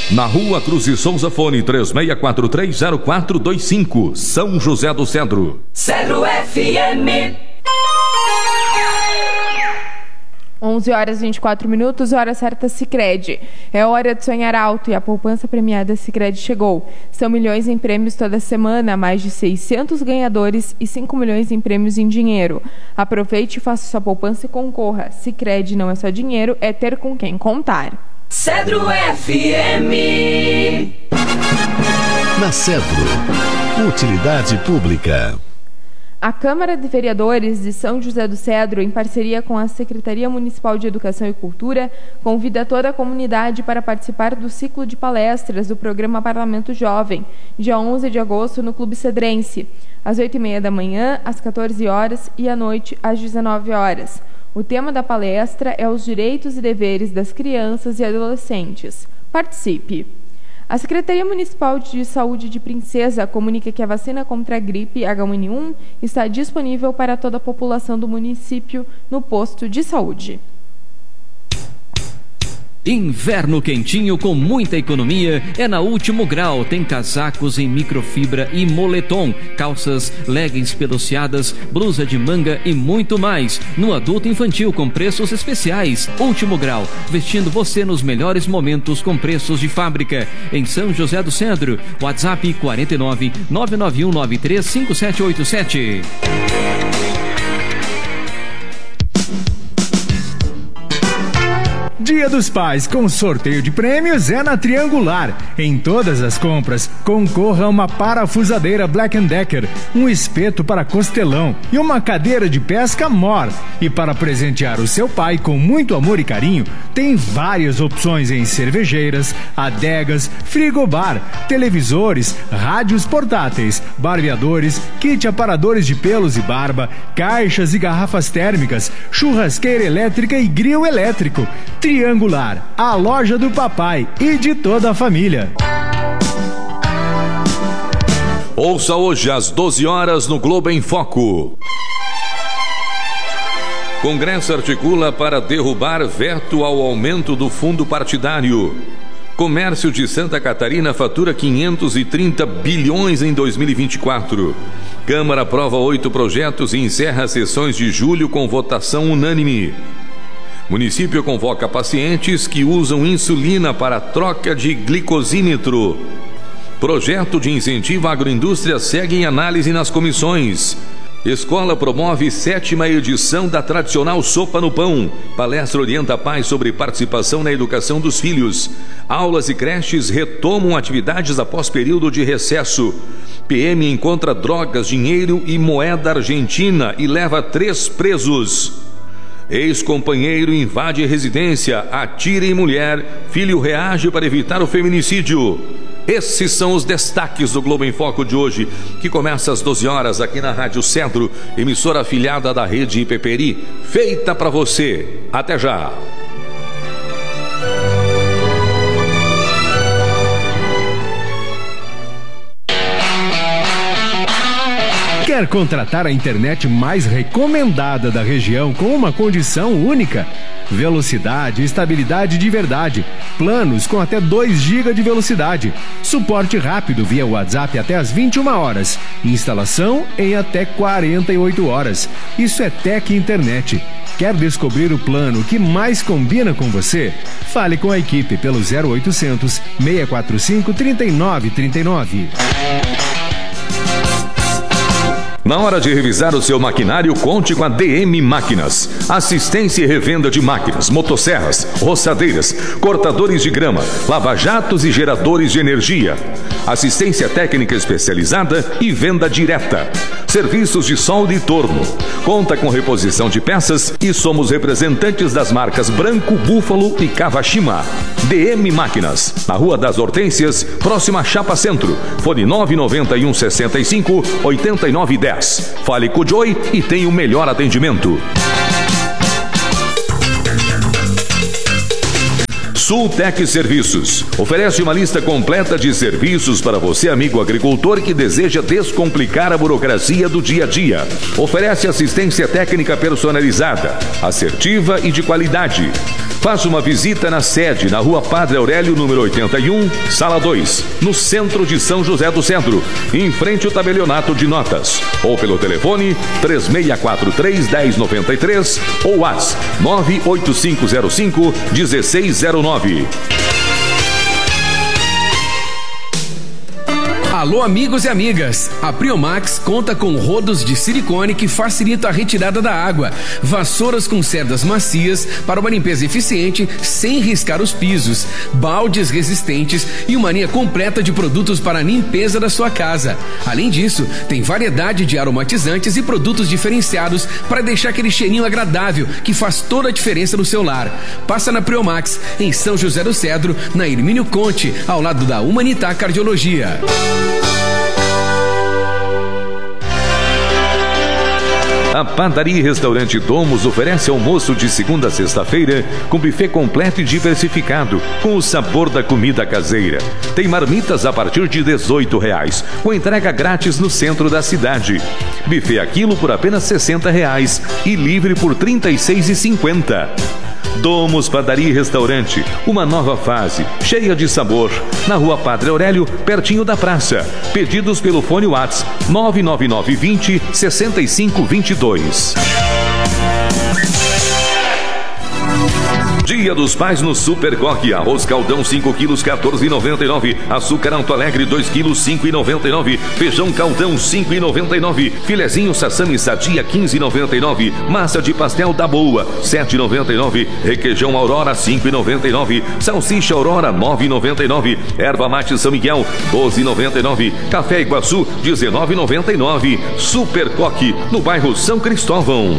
Na Rua Cruz e Souza, fone 36430425, São José do Cedro. Cedro FM. 11h24, hora certa Sicredi. É hora de sonhar alto e a poupança premiada Sicredi chegou. São milhões em prêmios toda semana, mais de 600 ganhadores e 5 milhões em prêmios em dinheiro. Aproveite e faça sua poupança e concorra. Sicredi não é só dinheiro, é ter com quem contar. Cedro FM. Na Cedro, utilidade pública. A Câmara de Vereadores de São José do Cedro, em parceria com a Secretaria Municipal de Educação e Cultura, convida toda a comunidade para participar do ciclo de palestras do programa Parlamento Jovem, dia 11 de agosto, no Clube Cedrense, às 8h30 da manhã, às 14 horas e à noite, às 19 horas. O tema da palestra é os direitos e deveres das crianças e adolescentes. Participe! A Secretaria Municipal de Saúde de Princesa comunica que a vacina contra a gripe H1N1 está disponível para toda a população do município no posto de saúde. Inverno quentinho com muita economia é na Último Grau. Tem casacos em microfibra e moletom, calças, leggings peluciadas, blusa de manga e muito mais. No adulto infantil com preços especiais. Último Grau, vestindo você nos melhores momentos com preços de fábrica. Em São José do Cedro, WhatsApp 49 991 93 5787. Dia dos Pais com sorteio de prêmios é na Triangular. Em todas as compras, concorra a uma parafusadeira Black & Decker, um espeto para costelão e uma cadeira de pesca Mor. E para presentear o seu pai com muito amor e carinho, tem várias opções em cervejeiras, adegas, frigobar, televisores, rádios portáteis, barbeadores, kit aparadores de pelos e barba, caixas e garrafas térmicas, churrasqueira elétrica e grill elétrico. Triangular, a loja do papai e de toda a família. Ouça hoje às 12 horas no Globo em Foco. Congresso articula para derrubar veto ao aumento do fundo partidário. Comércio de Santa Catarina fatura 530 bilhões em 2024. Câmara aprova 8 projetos e encerra sessões de julho com votação unânime. Município convoca pacientes que usam insulina para troca de glicosímetro. Projeto de incentivo à agroindústria segue em análise nas comissões. Escola promove 7ª edição da tradicional Sopa no Pão. Palestra orienta pais sobre participação na educação dos filhos. Aulas e creches retomam atividades após período de recesso. PM encontra drogas, dinheiro e moeda argentina e leva 3 presos. Ex-companheiro invade residência, atira em mulher, filho reage para evitar o feminicídio. Esses são os destaques do Globo em Foco de hoje, que começa às 12 horas aqui na Rádio Cedro, emissora afiliada da rede Ipeperi, feita para você. Até já! Quer contratar a internet mais recomendada da região com uma condição única? Velocidade e estabilidade de verdade. Planos com até 2 GB de velocidade. Suporte rápido via WhatsApp até às 21 horas. Instalação em até 48 horas. Isso é Tec Internet. Quer descobrir o plano que mais combina com você? Fale com a equipe pelo 0800 645 3939. Na hora de revisar o seu maquinário, conte com a DM Máquinas. Assistência e revenda de máquinas, motosserras, roçadeiras, cortadores de grama, lava-jatos e geradores de energia. Assistência técnica especializada e venda direta. Serviços de solda e torno. Conta com reposição de peças e somos representantes das marcas Branco, Búfalo e Kawashima. DM Máquinas, na Rua das Hortênsias, próxima à Chapa Centro. Fone 991 65 8910. Fale com o Joy e tenha o melhor atendimento. Sultec Serviços oferece uma lista completa de serviços para você, amigo agricultor, que deseja descomplicar a burocracia do dia a dia. Oferece assistência técnica personalizada, assertiva e de qualidade. Faça uma visita na sede, na Rua Padre Aurélio, número 81, Sala 2, no centro de São José do Cedro, em frente ao tabelionato de notas. Ou pelo telefone 3643-1093 ou WhatsApp 98505-1609. Alô, amigos e amigas, a Priomax conta com rodos de silicone que facilita a retirada da água, vassouras com cerdas macias para uma limpeza eficiente sem riscar os pisos, baldes resistentes e uma linha completa de produtos para a limpeza da sua casa. Além disso, tem variedade de aromatizantes e produtos diferenciados para deixar aquele cheirinho agradável que faz toda a diferença no seu lar. Passa na Priomax, em São José do Cedro, na Hermínio Conte, ao lado da Humanitar Cardiologia. A Padaria e Restaurante Domus oferece almoço de segunda a sexta-feira com buffet completo e diversificado, com o sabor da comida caseira. Tem marmitas a partir de R$18, com entrega grátis no centro da cidade. Buffet a quilo por apenas R$60 e livre por R$36,50. Domus Padaria e Restaurante, uma nova fase, cheia de sabor. Na Rua Padre Aurélio, pertinho da praça. Pedidos pelo fone WhatsApp 99920-6522. Dia dos Pais no Super Coque. Arroz Caldão 5 quilos, R$14,99. Açúcar Alto Alegre 2 quilos, R$5,99. Feijão Caldão 5,99. Filezinho Sassami Sadia 15,99. Massa de pastel da Boa 7,99. Requeijão Aurora 5,99. Salsicha Aurora 9,99. Erva mate São Miguel 12,99. Café Iguaçu 19,99. Super Coque, no bairro São Cristóvão.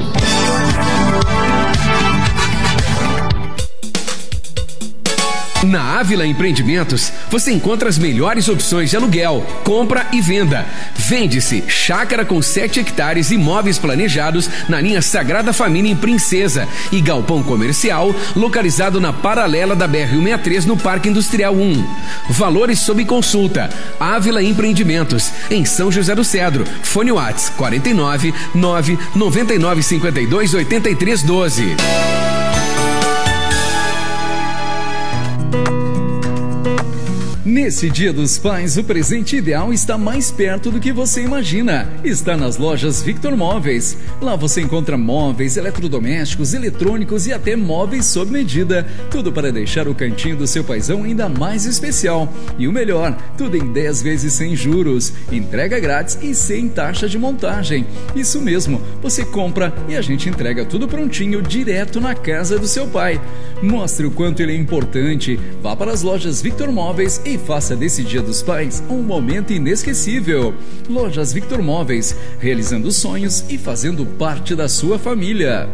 Na Ávila Empreendimentos, você encontra as melhores opções de aluguel, compra e venda. Vende-se chácara com 7 hectares, imóveis planejados na linha Sagrada Família em Princesa e galpão comercial localizado na paralela da BR-163 no Parque Industrial 1. Valores sob consulta. Ávila Empreendimentos, em São José do Cedro. Fone WhatsApp 49 999 52 83 12. Nesse Dia dos Pais, o presente ideal está mais perto do que você imagina. Está nas lojas Victor Móveis. Lá você encontra móveis, eletrodomésticos, eletrônicos e até móveis sob medida. Tudo para deixar o cantinho do seu paizão ainda mais especial. E o melhor, tudo em 10 vezes sem juros, entrega grátis e sem taxa de montagem. Isso mesmo, você compra e a gente entrega tudo prontinho direto na casa do seu pai. Mostre o quanto ele é importante. Vá para as lojas Victor Móveis e faça desse Dia dos Pais um momento inesquecível. Lojas Victor Móveis, realizando sonhos e fazendo parte da sua família.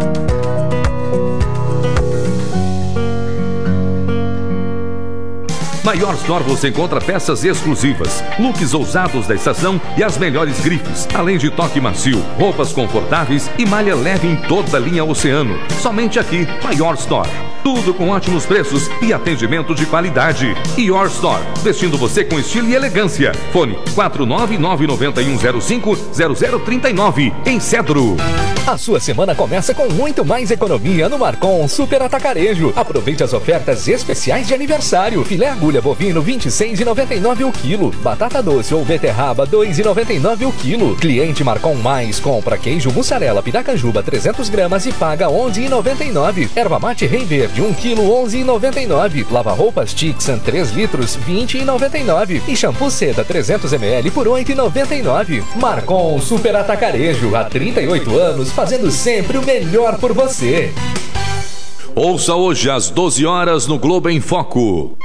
Maior Store você encontra peças exclusivas, looks ousados da estação e as melhores grifes, além de toque macio, roupas confortáveis e malha leve em toda a linha Oceano. Somente aqui, Maior Store. Tudo com ótimos preços e atendimento de qualidade. Your Store, vestindo você com estilo e elegância. Fone 49991050039, em Cedro. A sua semana começa com muito mais economia no Marcon Super Atacarejo. Aproveite as ofertas especiais de aniversário. Filé agulha bovino R$ 26,99 o quilo. Batata doce ou beterraba R$ 2,99 o quilo. Cliente Marcon Mais compra queijo mussarela Piracanjuba 300 gramas e paga R$ 11,99. Erva mate Rei Verde 1 quilo R$ 11,99. Lava roupas Tixan 3 litros R$ 20,99. E shampoo Seda 300 ml por R$ 8,99. Marcon Super Atacarejo, há 38 anos fazendo sempre o melhor por você. Ouça hoje às 12 horas no Globo em Foco.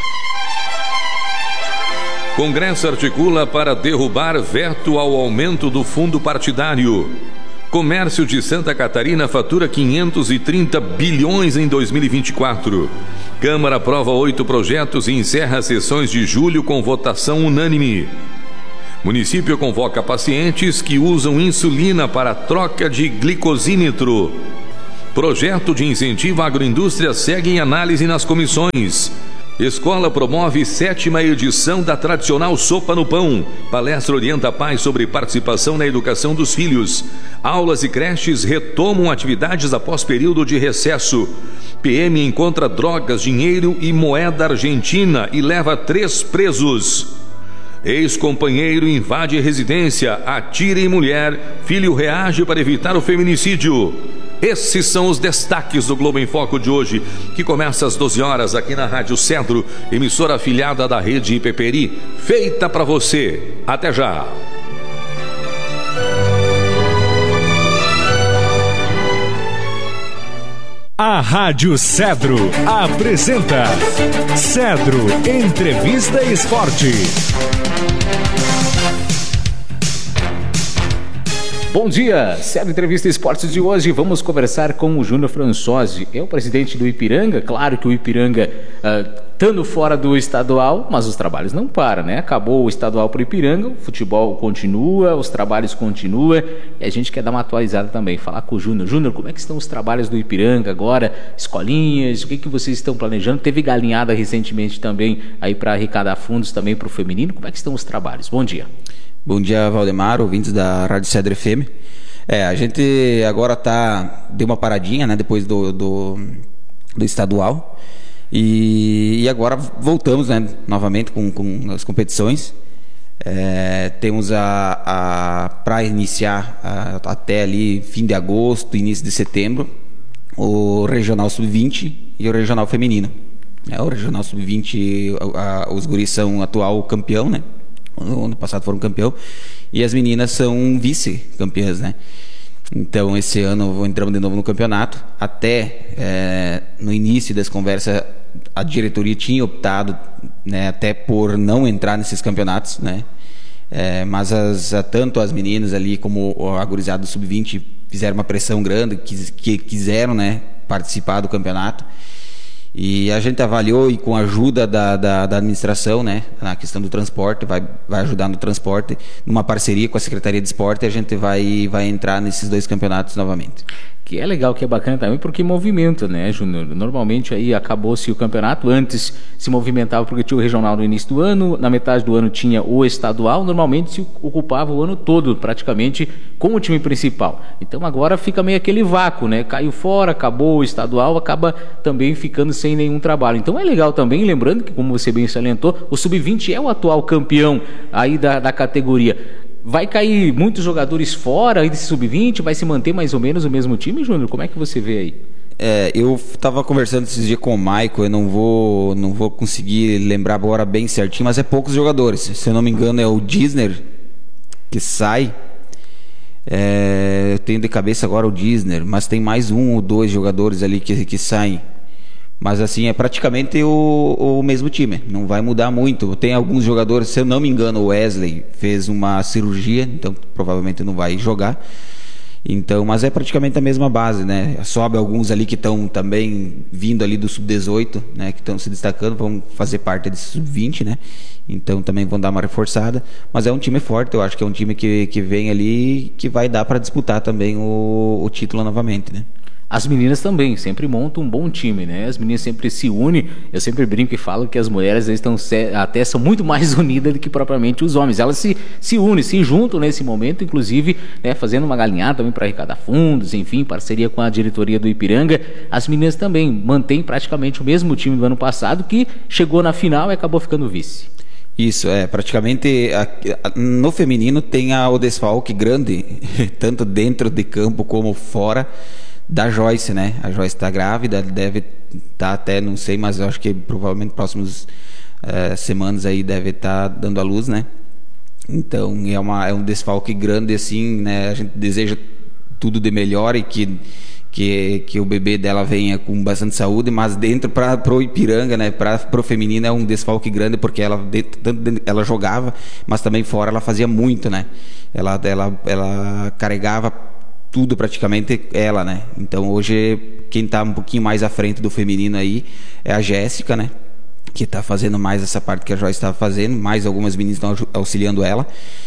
Congresso articula para derrubar veto ao aumento do fundo partidário. Comércio de Santa Catarina fatura 530 bilhões em 2024. Câmara aprova 8 projetos e encerra as sessões de julho com votação unânime. Município convoca pacientes que usam insulina para troca de glicosímetro. Projeto de incentivo à agroindústria segue em análise nas comissões. Escola promove 7ª edição da tradicional Sopa no Pão. Palestra orienta pais sobre participação na educação dos filhos. Aulas e creches retomam atividades após período de recesso. PM encontra drogas, dinheiro e moeda argentina e leva 3 presos. Ex-companheiro invade residência, atira em mulher, filho reage para evitar o feminicídio. Esses são os destaques do Globo em Foco de hoje, que começa às 12 horas aqui na Rádio Cedro, emissora afiliada da rede Ipeperi, feita para você. Até já! A Rádio Cedro apresenta Cedro Entrevista Esporte. Bom dia, Cedro Entrevista Esportes de hoje. Vamos conversar com o Júnior Françosi, é o presidente do Ipiranga. Claro que o Ipiranga estando fora do estadual, mas os trabalhos não param, né? Acabou o estadual para o Ipiranga, o futebol continua, os trabalhos continuam e a gente quer dar uma atualizada também, falar com o Júnior. Júnior, como é que estão os trabalhos do Ipiranga agora? Escolinhas, o que vocês estão planejando? Teve galinhada recentemente também aí para arrecadar fundos também para o feminino. Como é que estão os trabalhos? Bom dia. Bom dia, Valdemar, ouvintes da Rádio Cedro FM. A gente agora deu uma paradinha, né, depois do estadual e agora voltamos, né, novamente com as competições. Temos para iniciar até ali fim de agosto, início de setembro, o Regional Sub-20 e o Regional Feminino. O Regional Sub-20, os guris são atual campeão, né? No ano passado foram campeão e as meninas são vice-campeãs, né? Então esse ano entramos de novo no campeonato. Até no início das conversas a diretoria tinha optado, né, até por não entrar nesses campeonatos, né? Mas tanto as meninas ali como a gurizada do Sub-20 fizeram uma pressão grande, que quiseram, né, participar do campeonato. E a gente avaliou, e com a ajuda da administração, né, na questão do transporte, vai ajudar no transporte, numa parceria com a Secretaria de Esporte, a gente vai entrar nesses 2 campeonatos novamente. Que é legal, que é bacana também, porque movimenta, né, Júnior? Normalmente aí acabou-se o campeonato, antes se movimentava porque tinha o regional no início do ano, na metade do ano tinha o estadual, normalmente se ocupava o ano todo, praticamente, com o time principal. Então agora fica meio aquele vácuo, né? Caiu fora, acabou o estadual, acaba também ficando sem nenhum trabalho. Então é legal também, lembrando que, como você bem salientou, o Sub-20 é o atual campeão aí da categoria. Vai cair muitos jogadores fora aí desse Sub-20? Vai se manter mais ou menos o mesmo time, Júnior? Como é que você vê aí? Eu estava conversando esses dias com o Maico, eu não vou conseguir lembrar agora bem certinho, mas é poucos jogadores. Se eu não me engano é o Disner que sai. Eu tenho de cabeça agora o Disner, mas tem mais 1 ou 2 jogadores ali que saem. Mas assim, é praticamente o mesmo time, não vai mudar muito. Tem alguns jogadores, se eu não me engano, o Wesley fez uma cirurgia, então provavelmente não vai jogar. Então, mas é praticamente a mesma base, né? Sobe alguns ali que estão também vindo ali do Sub-18, né? Que estão se destacando, vão fazer parte desse Sub-20, né? Então também vão dar uma reforçada. Mas é um time forte, eu acho que é um time que vem ali, que vai dar para disputar também o título novamente, né? As meninas também sempre montam um bom time, né? As meninas sempre se unem. Eu sempre brinco e falo que as mulheres até são muito mais unidas do que propriamente os homens. Elas se unem, se juntam nesse momento, inclusive, né, fazendo uma galinhada também para arrecadar fundos, enfim, parceria com a diretoria do Ipiranga. As meninas também mantêm praticamente o mesmo time do ano passado, que chegou na final e acabou ficando vice. Isso, praticamente no feminino tem o desfalque grande, tanto dentro de campo como fora, da Joyce, né? A Joyce está grávida, deve estar até, não sei, mas eu acho que provavelmente próximas semanas aí deve estar dando à luz, né? Então é um desfalque grande, assim, né? A gente deseja tudo de melhor e que o bebê dela venha com bastante saúde, mas dentro pro Ipiranga, né? Pro feminino é um desfalque grande, porque ela jogava, mas também fora ela fazia muito, né? Ela carregava tudo praticamente ela, né? Então hoje quem tá um pouquinho mais à frente do feminino aí é a Jéssica, né? Que tá fazendo mais essa parte que a Joyce estava fazendo, mais algumas meninas estão auxiliando ela.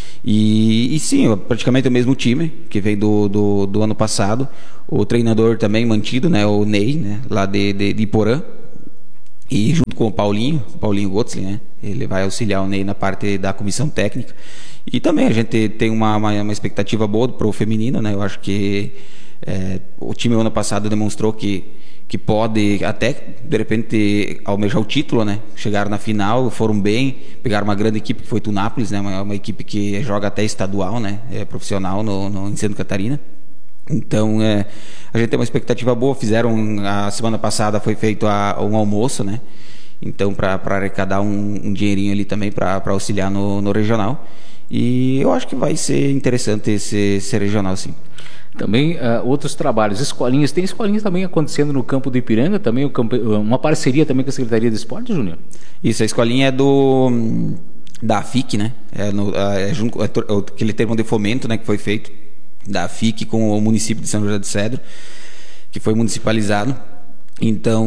E sim, praticamente o mesmo time que veio do ano passado. O treinador também mantido, né? O Ney, né? Lá de Iporã. E junto com o Paulinho Gotzlin, né? Ele vai auxiliar o Ney na parte da comissão técnica. E também a gente tem uma expectativa boa para o feminino, né? Eu acho que o time ano passado demonstrou que que pode até, de repente, almejar o título, né? Chegaram na final, foram bem, pegaram uma grande equipe que foi Tunápolis, né? Uma equipe que joga até estadual, né? É profissional em Santa Catarina. Então, a gente tem uma expectativa boa. A semana passada foi feito um almoço, né? Então, para arrecadar um dinheirinho ali também para auxiliar no regional. E eu acho que vai ser interessante esse regional, sim. Também outros trabalhos, escolinhas. Tem escolinhas também acontecendo no campo do Ipiranga, também uma parceria também com a Secretaria de Esporte, Júnior? Isso, a escolinha é da AFIC, né? Aquele termo de fomento, né, que foi feito da AFIC com o município de São José do Cedro, que foi municipalizado. Então,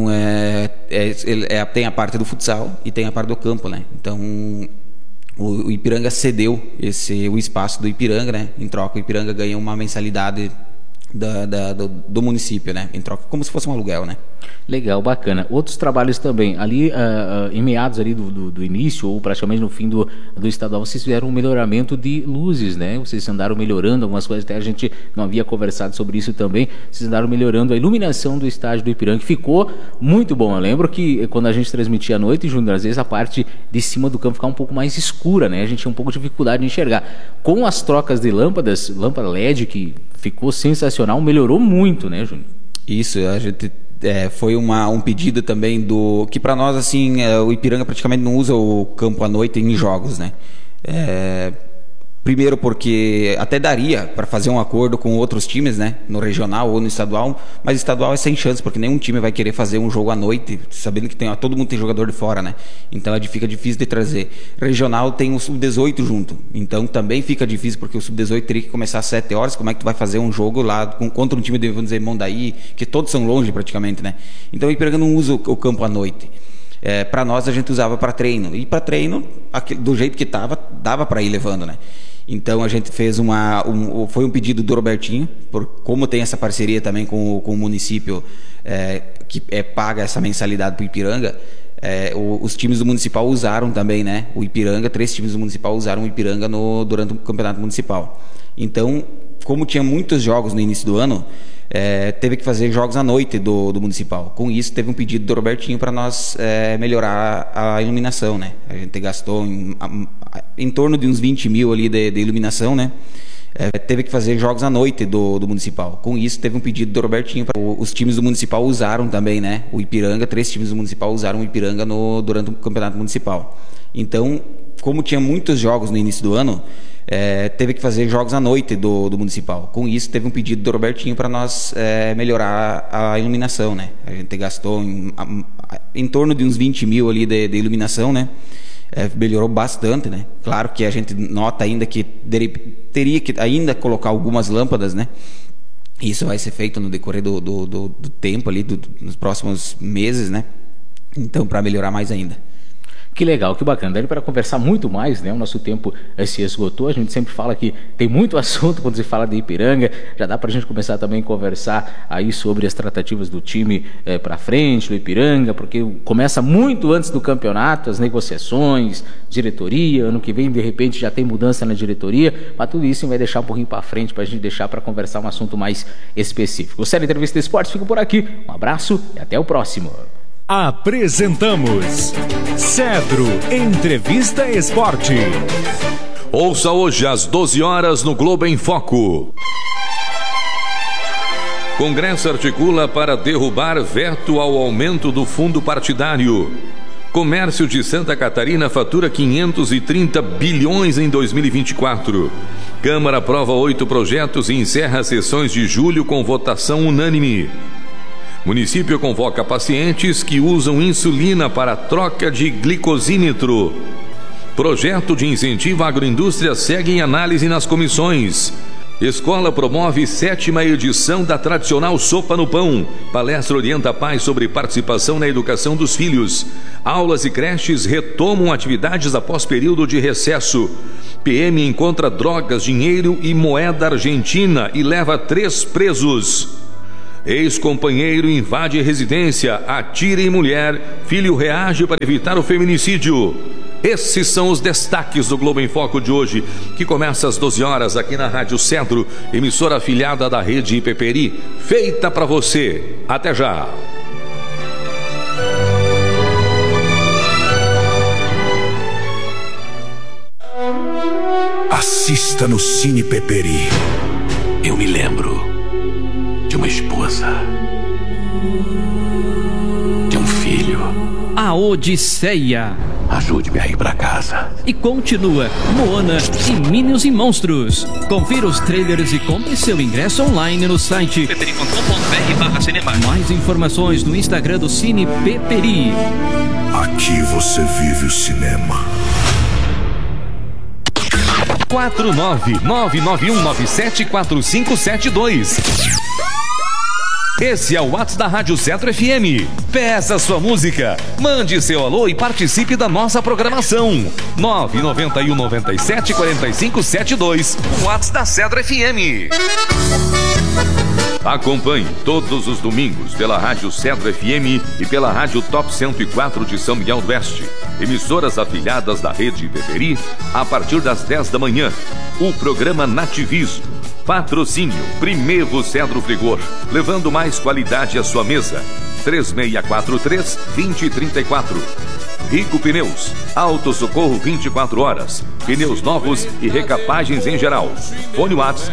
tem a parte do futsal e tem a parte do campo, né? Então, o Ipiranga cedeu o espaço do Ipiranga, né? Em troca, o Ipiranga ganha uma mensalidade do município, né? Em troca, como se fosse um aluguel, né? Legal, bacana. Outros trabalhos também. Ali, em meados ali do início, ou praticamente no fim do estadual, vocês fizeram um melhoramento de luzes, né? Vocês andaram melhorando algumas coisas, até a gente não havia conversado sobre isso também. Vocês andaram melhorando a iluminação do estádio do Ipiranga, que ficou muito bom. Eu lembro que quando a gente transmitia à noite, Júnior, às vezes a parte de cima do campo ficava um pouco mais escura, né? A gente tinha um pouco de dificuldade de enxergar. Com as trocas de lâmpada LED, que ficou sensacional, melhorou muito, né, Júnior? Isso, a gente... foi um pedido também que para nós, assim, o Ipiranga praticamente não usa o campo à noite em jogos, né? Primeiro porque até daria para fazer um acordo com outros times, né? No regional ou no estadual, mas estadual é sem chance, porque nenhum time vai querer fazer um jogo à noite, sabendo que todo mundo tem jogador de fora, né? Então fica difícil de trazer. Regional tem o Sub-18 junto, então também fica difícil, porque o Sub-18 teria que começar às 7 horas, como é que tu vai fazer um jogo lá contra um time de, vamos dizer, Mondaí, que todos são longe praticamente, né? Então o Ipiranga não usa o campo à noite. Para nós a gente usava para treino, e para treino, do jeito que dava para ir levando, né? Então a gente fez foi um pedido do Robertinho, como tem essa parceria também com o município, que paga essa mensalidade para o Ipiranga. Os times do municipal usaram também, né? O Ipiranga, 3 times do municipal usaram o Ipiranga durante o campeonato municipal. Então, como tinha muitos jogos no início do ano, teve que fazer jogos à noite do municipal. Com isso, teve um pedido do Robertinho para nós melhorar a iluminação, né? A gente gastou em torno de uns 20 mil ali de iluminação, né? Teve que fazer jogos à noite do municipal. Com isso, teve um pedido do Robertinho. Os times do municipal usaram também, né? O Ipiranga, 3 times do municipal usaram o Ipiranga durante o campeonato municipal. Então, como tinha muitos jogos no início do ano, teve que fazer jogos à noite do municipal. Com isso, teve um pedido do Robertinho para nós melhorar a iluminação, né? A gente gastou em torno de uns 20 mil ali de iluminação, né? Melhorou bastante, né? Claro que a gente nota ainda que teria que ainda colocar algumas lâmpadas, né? Isso vai ser feito no decorrer do tempo ali, nos próximos meses, né? Então, para melhorar mais ainda. Que legal, que bacana. Daí para conversar muito mais, né? O nosso tempo se esgotou. A gente sempre fala que tem muito assunto quando se fala de Ipiranga. Já dá para a gente começar também a conversar aí sobre as tratativas do time para frente, do Ipiranga, porque começa muito antes do campeonato, as negociações, diretoria. Ano que vem, de repente, já tem mudança na diretoria. Mas tudo isso vai deixar um pouquinho para frente, para a gente deixar para conversar um assunto mais específico. O Série Entrevista Esportes fica por aqui. Um abraço e até o próximo. Apresentamos Cedro Entrevista Esporte. Ouça hoje às 12 horas no Globo em Foco. Congresso articula para derrubar veto ao aumento do fundo partidário. Comércio de Santa Catarina fatura 530 bilhões em 2024. Câmara aprova 8 projetos e encerra as sessões de julho com votação unânime. Município convoca pacientes que usam insulina para troca de glicosímetro. Projeto de incentivo à agroindústria segue em análise nas comissões. Escola promove 7ª edição da tradicional Sopa no Pão. Palestra orienta pais sobre participação na educação dos filhos. Aulas e creches retomam atividades após período de recesso. PM encontra drogas, dinheiro e moeda argentina e leva 3 presos. Ex-companheiro invade residência, atira em mulher, filho reage para evitar o feminicídio. Esses são os destaques do Globo em Foco de hoje, que começa às 12 horas aqui na Rádio Cedro, emissora afiliada da rede Ipeperi, feita para você. Até já! Assista no Cine Peperi. Eu me lembro de uma esposa, de um filho. A Odisseia. Ajude-me a ir pra casa. E continua Moana e Minions e Monstros. Confira os trailers e compre seu ingresso online no site peperi.com.br/cinema. Mais informações no Instagram do Cine Peperi. Aqui você vive o cinema. 49991974572. Esse é o WhatsApp da Rádio Cedro FM. Peça sua música, mande seu alô e participe da nossa programação. 991974572. WhatsApp da Cedro FM. Acompanhe todos os domingos pela Rádio Cedro FM e pela Rádio Top 104 de São Miguel do Oeste. Emissoras afiliadas da Rede Peperi, a partir das 10 da manhã. O programa Nativismo. Patrocínio Primevo Cedro Frigor, levando mais qualidade à sua mesa. 3643-2034. Rico Pneus, Auto Socorro 24 horas, pneus novos e recapagens em geral. Fone WhatsApp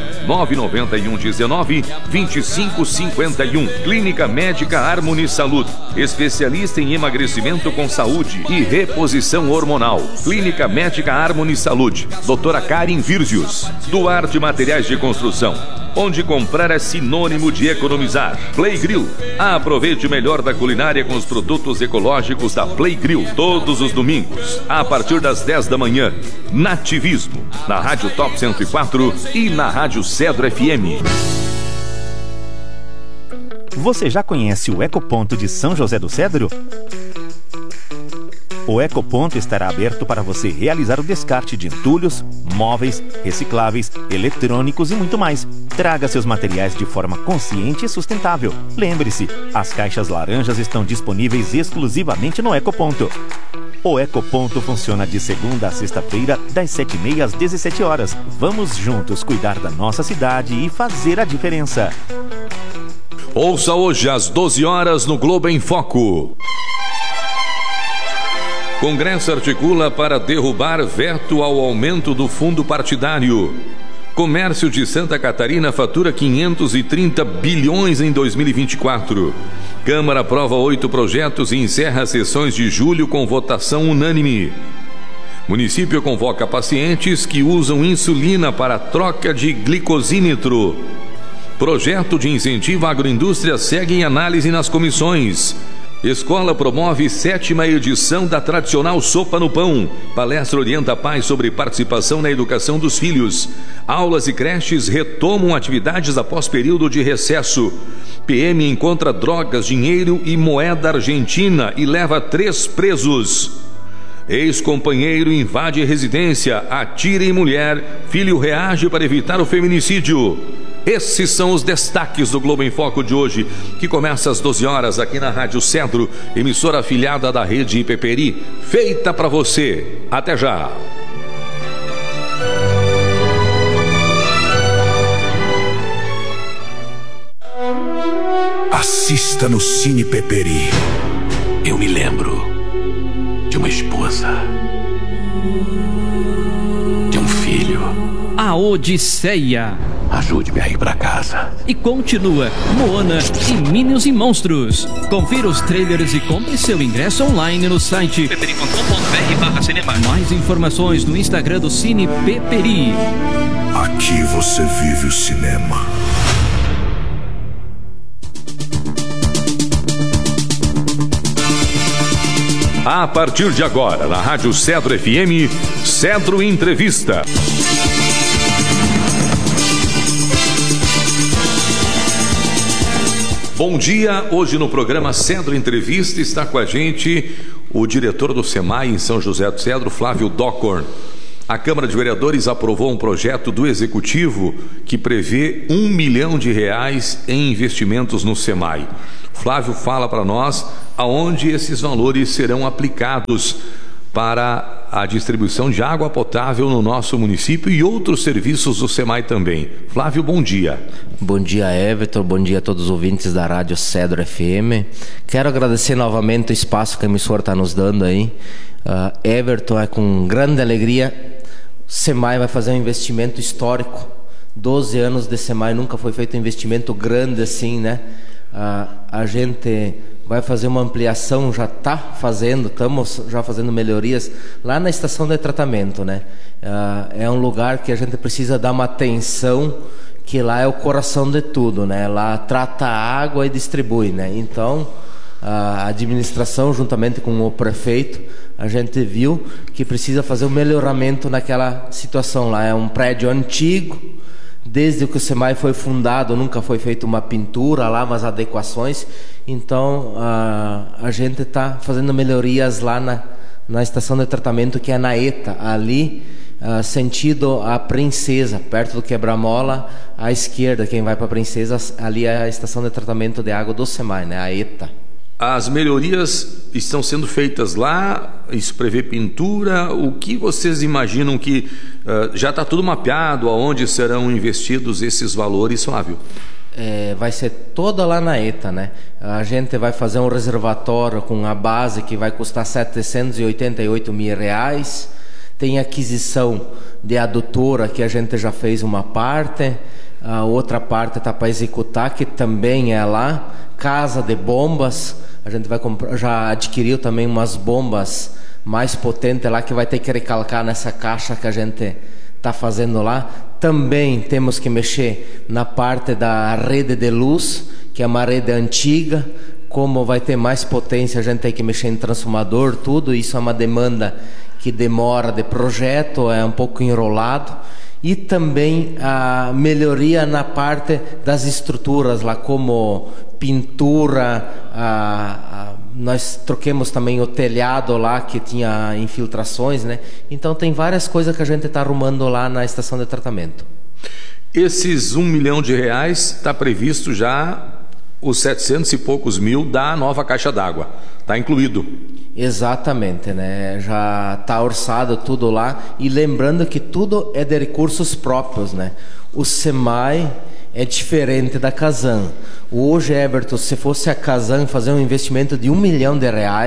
99119-2551. Clínica Médica Harmony Saúde, especialista em emagrecimento com saúde e reposição hormonal. Clínica Médica Harmony Saúde, doutora Karen Virzius. Duarte Materiais de Construção, onde comprar é sinônimo de economizar. Play Grill. Aproveite o melhor da culinária com os produtos ecológicos da Play Grill. Todos os domingos, a partir das 10 da manhã. Nativismo, na Rádio Top 104 e na Rádio Cedro FM. Você já conhece o Ecoponto de São José do Cedro? O Ecoponto estará aberto para você realizar o descarte de entulhos, móveis, recicláveis, eletrônicos e muito mais. Traga seus materiais de forma consciente e sustentável. Lembre-se, as caixas laranjas estão disponíveis exclusivamente no Ecoponto. O Ecoponto funciona de segunda a sexta-feira, das 7h30 às 17 horas. Vamos juntos cuidar da nossa cidade e fazer a diferença. Ouça hoje às 12 horas no Globo em Foco. Congresso articula para derrubar veto ao aumento do fundo partidário. Comércio de Santa Catarina fatura 530 bilhões em 2024. Câmara aprova 8 projetos e encerra sessões de julho com votação unânime. Município convoca pacientes que usam insulina para troca de glicosímetro. Projeto de incentivo à agroindústria segue em análise nas comissões. Escola promove 7ª edição da tradicional Sopa no Pão. Palestra orienta pais sobre participação na educação dos filhos. Aulas e creches retomam atividades após período de recesso. PM encontra drogas, dinheiro e moeda argentina e leva 3 presos. Ex-companheiro invade residência, atira em mulher, filho reage para evitar o feminicídio. Esses são os destaques do Globo em Foco de hoje, que começa às 12 horas aqui na Rádio Cedro, emissora afiliada da Rede Peperi, feita para você. Até já! Assista no Cine Peperi. Eu me lembro de uma esposa, de um filho. A Odisseia. Ajude-me a ir pra casa. E continua Moana e Minions e Monstros. Confira os trailers e compre seu ingresso online no site peperi.com.br/cinema. Mais informações no Instagram do Cine Peperi. Aqui você vive o cinema. A partir de agora, na Rádio Cedro FM, Cedro Entrevista. Bom dia, hoje no programa Cedro Entrevista está com a gente o diretor do SEMAI em São José do Cedro, Flávio Dockorn. A Câmara de Vereadores aprovou um projeto do Executivo que prevê R$1 milhão em investimentos no SEMAI. Flávio fala para nós aonde esses valores serão aplicados para a distribuição de água potável no nosso município e outros serviços do SEMAI também. Flávio, bom dia. Bom dia, Everton. Bom dia a todos os ouvintes da Rádio Cedro FM. Quero agradecer novamente o espaço que a emissora está nos dando aí. Everton, é com grande alegria SEMAI vai fazer um investimento histórico. 12 anos de SEMAI, nunca foi feito um investimento grande assim, né? A gente vai fazer uma ampliação, já está fazendo, estamos já fazendo melhorias lá na estação de tratamento, né? É um lugar que a gente precisa dar uma atenção, que lá é o coração de tudo, né? Lá trata a água e distribui, né? Então, a administração, juntamente com o prefeito, a gente viu que precisa fazer um melhoramento naquela situação lá. É um prédio antigo, desde que o SEMAI foi fundado, nunca foi feita uma pintura lá, umas adequações. Então, a gente está fazendo melhorias lá na estação de tratamento, que é na ETA, ali, sentido a Princesa, perto do Quebra-Mola, à esquerda, quem vai para a Princesa, ali é a estação de tratamento de água do SEMAI, né, a ETA. As melhorias estão sendo feitas lá, isso prevê pintura. O que vocês imaginam que já está tudo mapeado, aonde serão investidos esses valores, Flávio? Vai ser toda lá na ETA, né? A gente vai fazer um reservatório com a base que vai custar R$788 mil. Tem aquisição de adutora, que a gente já fez uma parte, a outra parte está para executar, que também é lá. Casa de bombas, a gente vai comprar, já adquiriu também umas bombas mais potentes lá, que vai ter que recalcar nessa caixa que a gente está fazendo lá. Também temos que mexer na parte da rede de luz, que é uma rede antiga. Como vai ter mais potência, a gente tem que mexer em transformador, tudo. Isso é uma demanda que demora de projeto, é um pouco enrolado. E também a melhoria na parte das estruturas lá, como pintura. Nós troquemos também o telhado lá, que tinha infiltrações, né? Então tem várias coisas que a gente está arrumando lá na estação de tratamento. Esses R$1 milhão está previsto já os 700 e poucos mil da nova caixa d'água, está incluído. Exatamente, né? Já está orçado tudo lá, e lembrando que tudo é de recursos próprios, né? O SEMAI é diferente da Casan. Hoje, Everton, se fosse a Casan fazer um investimento de R$1 milhão,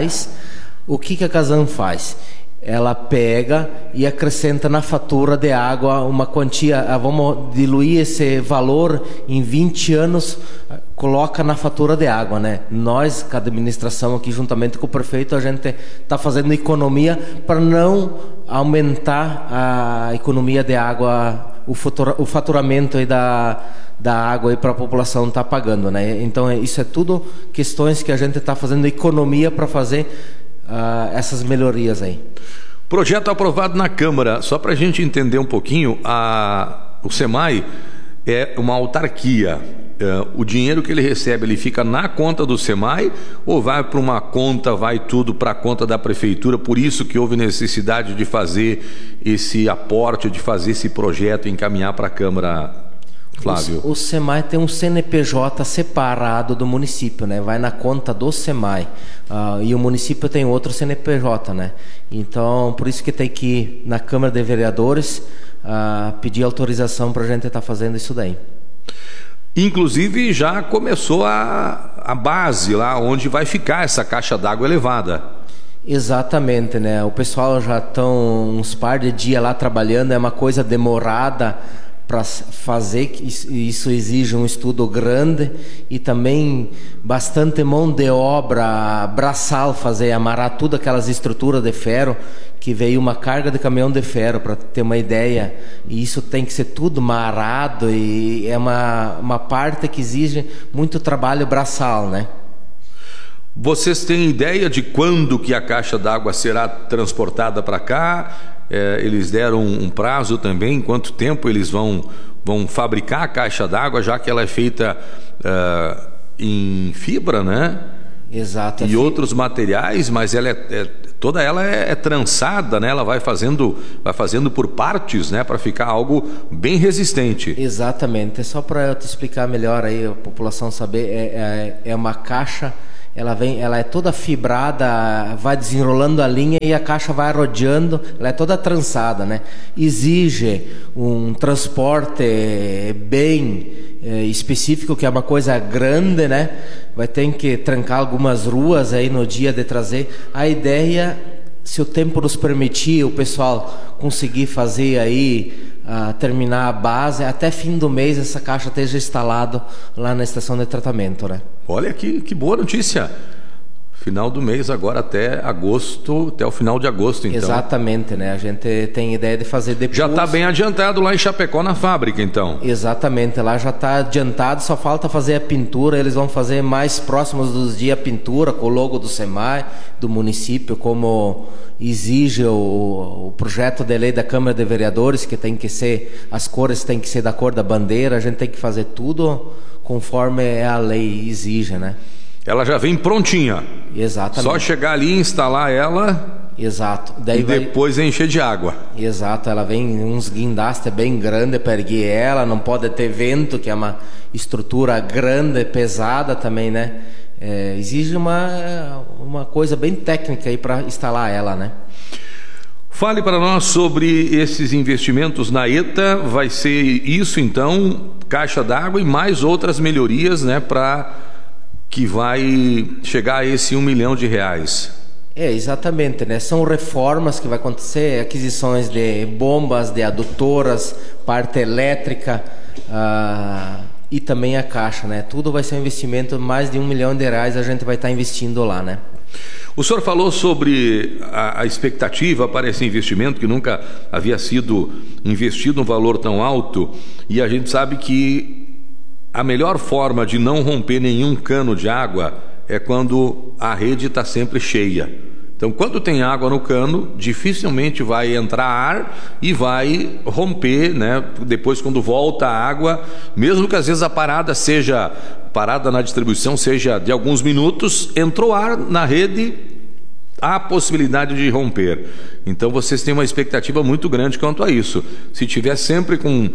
o que a Casan faz? Ela pega e acrescenta na fatura de água uma quantia, vamos diluir esse valor em 20 anos, coloca na fatura de água, né? Nós, com a administração aqui, juntamente com o prefeito, a gente está fazendo economia para não aumentar a economia de água, o faturamento aí da água para a população está pagando, né? Então isso é tudo questões que a gente está fazendo economia para fazer essas melhorias aí. Projeto aprovado na Câmara. Só para a gente entender um pouquinho, o SEMAI é uma autarquia. O dinheiro que ele recebe, ele fica na conta do SEMAI ou vai para uma conta, vai tudo para a conta da prefeitura? Por isso que houve necessidade de fazer esse aporte, de fazer esse projeto e encaminhar para a Câmara, Flávio. O SEMAI tem um CNPJ separado do município, né? Vai na conta do SEMAI, e o município tem outro CNPJ, né? Então, por isso que tem que ir na Câmara de Vereadores pedir autorização para a gente estar fazendo isso daí. Inclusive já começou a base lá onde vai ficar essa caixa d'água elevada. Exatamente, né? O pessoal já estão uns par de dias lá trabalhando, é uma coisa demorada para fazer, isso exige um estudo grande e também bastante mão de obra braçal, amarrar tudo aquelas estruturas de ferro, que veio uma carga de caminhão de ferro, para ter uma ideia, e isso tem que ser tudo amarrado, e é uma parte que exige muito trabalho braçal, né? Vocês têm ideia de quando que a caixa d'água será transportada para cá? Eles deram um prazo também, quanto tempo eles vão fabricar a caixa d'água, já que ela é feita em fibra, né? Exato. E outros materiais, mas ela toda ela é trançada, né? Ela vai fazendo por partes, né? Para ficar algo bem resistente. Exatamente. Só para eu te explicar melhor aí, a população saber, é uma caixa. Ela é toda fibrada, vai desenrolando a linha e a caixa vai rodeando, ela é toda trançada, né? Exige um transporte bem específico, que é uma coisa grande, né? Vai ter que trancar algumas ruas aí no dia de trazer. A ideia se o tempo nos permitir, o pessoal conseguir fazer aí, terminar a base, até fim do mês essa caixa esteja instalada lá na estação de tratamento, né? Olha que boa notícia. Final do mês agora até agosto, até o final de agosto, então. Exatamente, né? A gente tem ideia de fazer depois. Já está bem adiantado lá em Chapecó na fábrica, então. Exatamente, lá já está adiantado, só falta fazer a pintura. Eles vão fazer mais próximos dos dias a pintura com o logo do SEMAI, do município, como exige o projeto de lei da Câmara de Vereadores, que tem que ser, as cores têm que ser da cor da bandeira. A gente tem que fazer tudo conforme a lei exige, né? Ela já vem prontinha. Exatamente. Só chegar ali e instalar ela. Exato. Daí depois encher de água. Exato. Ela vem uns guindastes bem grandes para erguer ela. Não pode ter vento, que é uma estrutura grande, pesada também, né? Exige uma coisa bem técnica aí para instalar ela, né? Fale para nós sobre esses investimentos na ETA. Vai ser isso então, caixa d'água e mais outras melhorias, né? Que vai chegar a esse R$1 milhão. Exatamente, né? São reformas que vai acontecer, aquisições de bombas, de adutoras, parte elétrica e também a caixa, né? Tudo vai ser um investimento, mais de R$1 milhão a gente vai estar investindo lá, né? O senhor falou sobre a expectativa para esse investimento, que nunca havia sido investido um valor tão alto, e a gente sabe que a melhor forma de não romper nenhum cano de água é quando a rede está sempre cheia. Então, quando tem água no cano, dificilmente vai entrar ar e vai romper, né? Depois, quando volta a água, mesmo que às vezes a parada na distribuição seja de alguns minutos, entrou ar na rede, há possibilidade de romper. Então, vocês têm uma expectativa muito grande quanto a isso. Se tiver sempre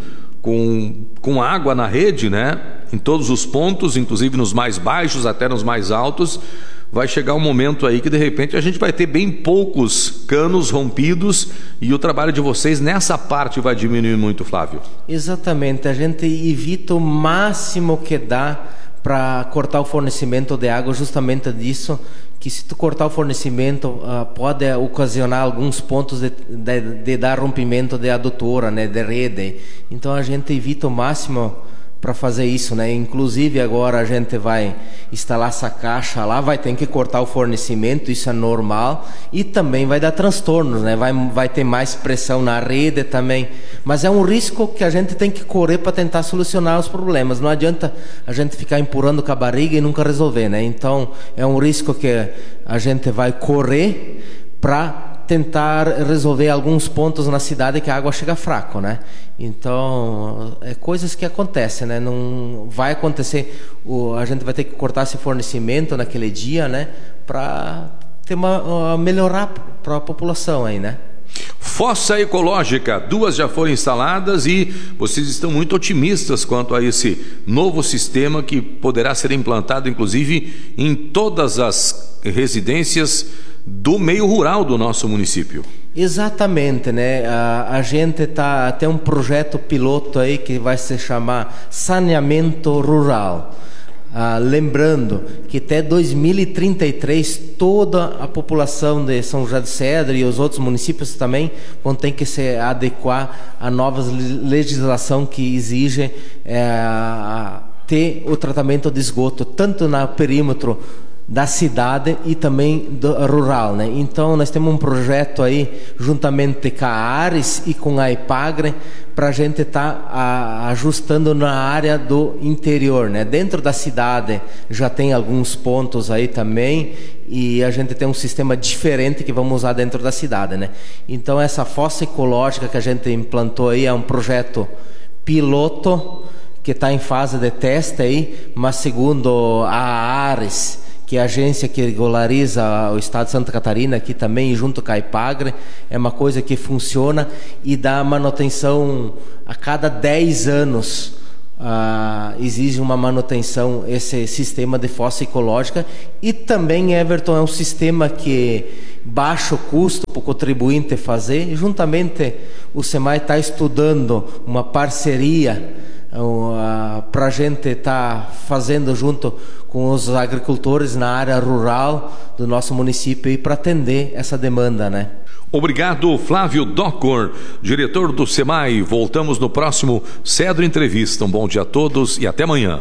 com água na rede, né, em todos os pontos, inclusive nos mais baixos até nos mais altos, vai chegar um momento aí que de repente a gente vai ter bem poucos canos rompidos e o trabalho de vocês nessa parte vai diminuir muito, Flávio. Exatamente, a gente evita o máximo que dá para cortar o fornecimento de água, justamente disso, que se tu cortar o fornecimento pode ocasionar alguns pontos de dar rompimento de adutora, né, de rede. Então a gente evita o máximo para fazer isso, né? Inclusive agora a gente vai instalar essa caixa lá, vai ter que cortar o fornecimento, isso é normal, e também vai dar transtornos, né? Vai ter mais pressão na rede também, mas é um risco que a gente tem que correr para tentar solucionar os problemas. Não adianta a gente ficar empurrando com a barriga e nunca resolver, né? Então é um risco que a gente vai correr para tentar resolver alguns pontos na cidade que a água chega fraco, né? Então, coisas que acontecem, né? Não vai acontecer, a gente vai ter que cortar esse fornecimento naquele dia, né? Para ter melhorar para a população aí, né? Fossa ecológica, 2 já foram instaladas e vocês estão muito otimistas quanto a esse novo sistema que poderá ser implantado, inclusive, em todas as residências do meio rural do nosso município. Exatamente, né? A gente tem um projeto piloto aí que vai se chamar Saneamento Rural. Lembrando que até 2033 toda a população de São José do Cedro e os outros municípios também vão ter que se adequar à nova legislação que exige ter o tratamento de esgoto tanto no perímetro da cidade e também rural, né? Então nós temos um projeto aí juntamente com a Ares e com a Ipagre para a gente estar ajustando na área do interior, né? Dentro da cidade já tem alguns pontos aí também e a gente tem um sistema diferente que vamos usar dentro da cidade, né? Então essa fossa ecológica que a gente implantou aí é um projeto piloto que está em fase de teste aí, mas segundo a Ares, que é a agência que regulariza o estado de Santa Catarina, aqui também, junto com a Ipagre, é uma coisa que funciona e dá manutenção a cada 10 anos. Exige uma manutenção, esse sistema de fossa ecológica. E também, Everton, é um sistema que baixo custo para o contribuinte fazer. E juntamente o SEMAI está estudando uma parceria para a gente estar fazendo junto com os agricultores na área rural do nosso município e para atender essa demanda, né? Obrigado, Flávio Docor, diretor do SEMAI. Voltamos no próximo Cedro Entrevista. Um bom dia a todos e até amanhã.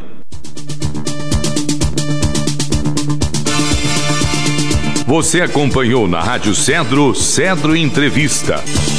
Você acompanhou na Rádio Cedro, Cedro Entrevista.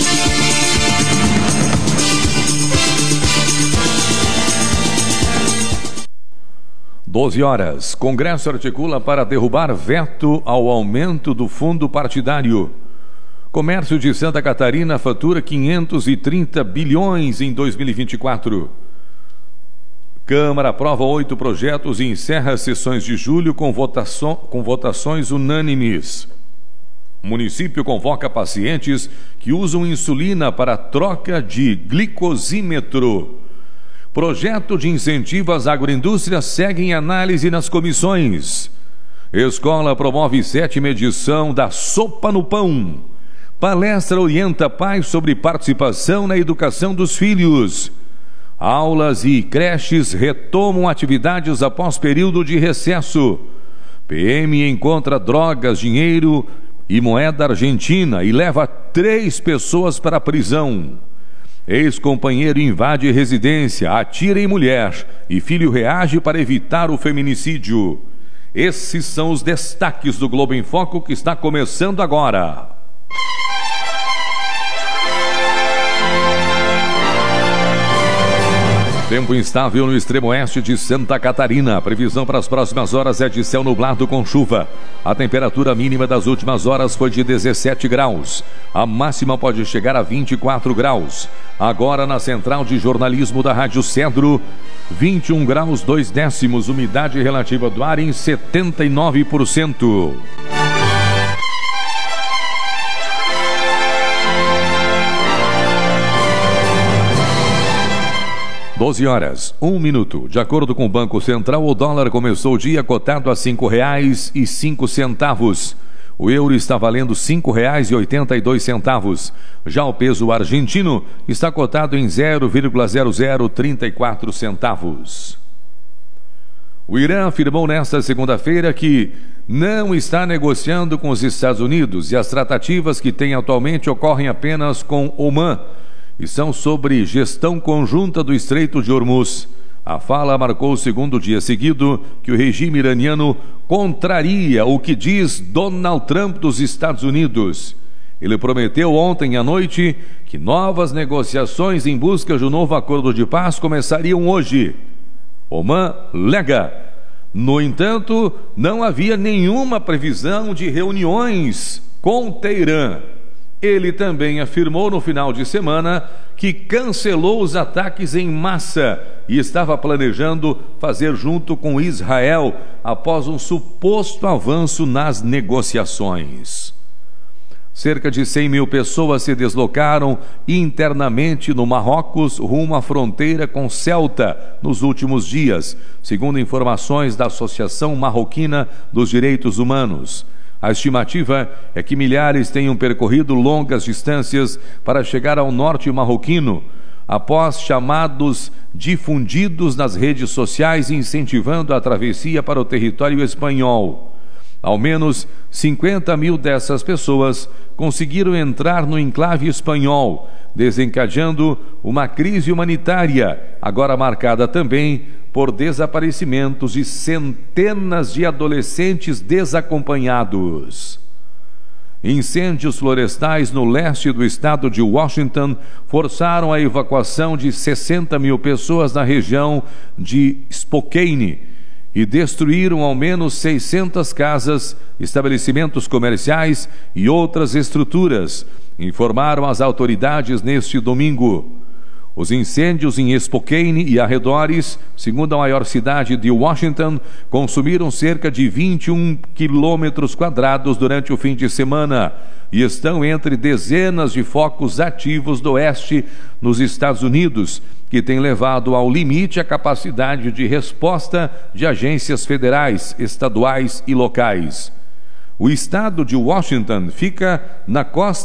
(12h). Congresso articula para derrubar veto ao aumento do fundo partidário. Comércio de Santa Catarina fatura 530 bilhões em 2024. Câmara aprova 8 projetos e encerra as sessões de julho com votações unânimes. O município convoca pacientes que usam insulina para troca de glicosímetro. Projeto de incentivo às agroindústrias segue em análise nas comissões. Escola promove 7ª edição da Sopa no Pão. Palestra orienta pais sobre participação na educação dos filhos. Aulas e creches retomam atividades após período de recesso. PM encontra drogas, dinheiro e moeda argentina e leva 3 pessoas para a prisão. Ex-companheiro invade residência, atira em mulher e filho reage para evitar o feminicídio. Esses são os destaques do Globo em Foco que está começando agora. Tempo instável no extremo oeste de Santa Catarina. A previsão para as próximas horas é de céu nublado com chuva. A temperatura mínima das últimas horas foi de 17 graus. A máxima pode chegar a 24 graus. Agora na central de jornalismo da Rádio Cedro, 21 graus 2 décimos, umidade relativa do ar em 79%. 12h, 1 minuto. De acordo com o Banco Central, o dólar começou o dia cotado a R$ 5,05. O euro está valendo R$ 5,82. Já o peso argentino está cotado em 0,0034 centavos. O Irã afirmou nesta segunda-feira que não está negociando com os Estados Unidos e as tratativas que tem atualmente ocorrem apenas com Omã e são sobre gestão conjunta do Estreito de Hormuz. A fala marcou o segundo dia seguido que o regime iraniano contraria o que diz Donald Trump dos Estados Unidos. Ele prometeu ontem à noite que novas negociações em busca de um novo acordo de paz começariam hoje. Omã nega. No entanto, não havia nenhuma previsão de reuniões com Teherã. Ele também afirmou no final de semana que cancelou os ataques em massa e estava planejando fazer junto com Israel após um suposto avanço nas negociações. Cerca de 100 mil pessoas se deslocaram internamente no Marrocos rumo à fronteira com Ceuta nos últimos dias, segundo informações da Associação Marroquina dos Direitos Humanos. A estimativa é que milhares tenham percorrido longas distâncias para chegar ao norte marroquino, após chamados difundidos nas redes sociais incentivando a travessia para o território espanhol. Ao menos 50 mil dessas pessoas conseguiram entrar no enclave espanhol, desencadeando uma crise humanitária, agora marcada também por desaparecimentos de centenas de adolescentes desacompanhados. Incêndios florestais no leste do estado de Washington forçaram a evacuação de 60 mil pessoas na região de Spokane e destruíram ao menos 600 casas, estabelecimentos comerciais e outras estruturas, informaram as autoridades neste domingo. Os incêndios em Spokane e arredores, segundo a maior cidade de Washington, consumiram cerca de 21 quilômetros quadrados durante o fim de semana e estão entre dezenas de focos ativos do oeste nos Estados Unidos, que tem levado ao limite a capacidade de resposta de agências federais, estaduais e locais. O estado de Washington fica na costa